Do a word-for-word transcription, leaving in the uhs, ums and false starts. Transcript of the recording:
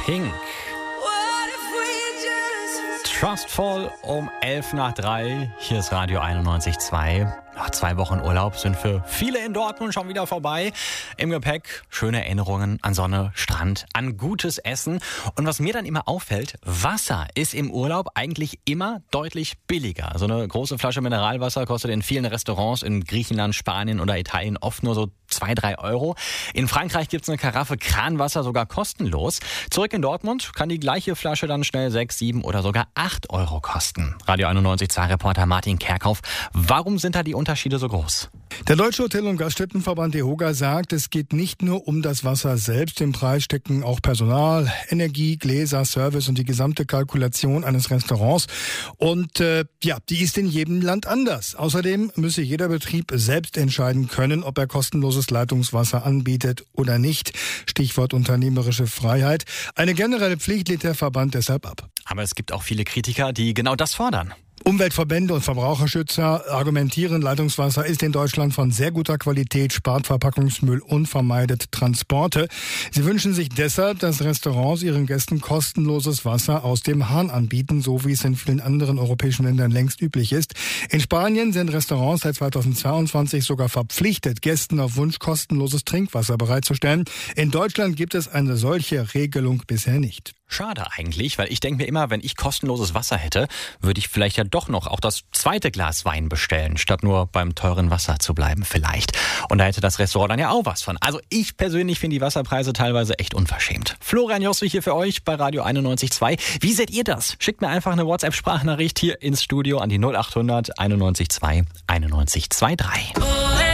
Pink. Trustful um elf nach drei. Hier ist Radio einundneunzig Komma zwei. Nach zwei Wochen Urlaub sind für viele in Dortmund schon wieder vorbei. Im Gepäck schöne Erinnerungen an Sonne, Strand, an gutes Essen. Und was mir dann immer auffällt, Wasser ist im Urlaub eigentlich immer deutlich billiger. So eine große Flasche Mineralwasser kostet in vielen Restaurants in Griechenland, Spanien oder Italien oft nur so zwei, drei Euro. In Frankreich gibt's eine Karaffe Kranwasser sogar kostenlos. Zurück in Dortmund kann die gleiche Flasche dann schnell sechs, sieben oder sogar acht Euro kosten. Radio einundneunzig Komma zwei Reporter Martin Kerkhoff. Warum sind da die Unterschiede so groß? Der Deutsche Hotel- und Gaststättenverband DEHOGA sagt, es geht nicht nur um das Wasser selbst. Im Preis stecken auch Personal, Energie, Gläser, Service und die gesamte Kalkulation eines Restaurants. Und äh, ja, die ist in jedem Land anders. Außerdem müsse jeder Betrieb selbst entscheiden können, ob er kostenloses Leitungswasser anbietet oder nicht. Stichwort unternehmerische Freiheit. Eine generelle Pflicht lehnt der Verband deshalb ab. Aber es gibt auch viele Kritiker, die genau das fordern. Umweltverbände und Verbraucherschützer argumentieren, Leitungswasser ist in Deutschland von sehr guter Qualität, spart Verpackungsmüll und vermeidet Transporte. Sie wünschen sich deshalb, dass Restaurants ihren Gästen kostenloses Wasser aus dem Hahn anbieten, so wie es in vielen anderen europäischen Ländern längst üblich ist. In Spanien sind Restaurants seit zweitausendzweiundzwanzig sogar verpflichtet, Gästen auf Wunsch kostenloses Trinkwasser bereitzustellen. In Deutschland gibt es eine solche Regelung bisher nicht. Schade eigentlich, weil ich denke mir immer, wenn ich kostenloses Wasser hätte, würde ich vielleicht ja doch noch auch das zweite Glas Wein bestellen, statt nur beim teuren Wasser zu bleiben vielleicht. Und da hätte das Restaurant dann ja auch was von. Also ich persönlich finde die Wasserpreise teilweise echt unverschämt. Florian Jossi hier für euch bei Radio einundneunzig Komma zwei. Wie seht ihr das? Schickt mir einfach eine WhatsApp-Sprachnachricht hier ins Studio an die null acht hundert einundneunzig Komma zwei einundneunzig Komma drei.